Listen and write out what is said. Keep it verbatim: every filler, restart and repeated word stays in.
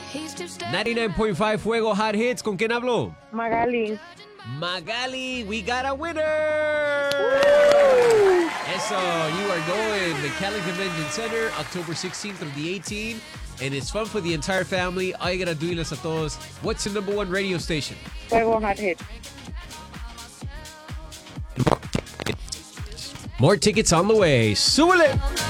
ninety-nine point five Fuego Hot Hits. ¿Con quién hablo? Magali. Magali, we got a winner! Eso, you are going to the Cali Convention Center October sixteenth through the eighteenth, and it's fun for the entire family. Oigan a duilas a todos. What's the number one radio station? Fuego Hot Hit. More tickets on the way. ¡Súbele!